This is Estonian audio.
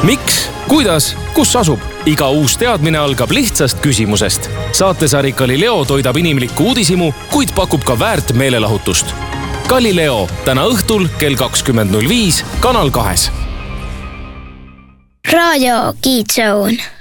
Miks? Kuidas? Kus asub? Iga uus teadmine algab lihtsast küsimusest. Saatesari Galileo toidab inimlikku uudishimu, kuid pakub ka väärt meelelahutust. Galileo täna õhtul kell 20.05 Kanal 2. Raadio Kids Zone.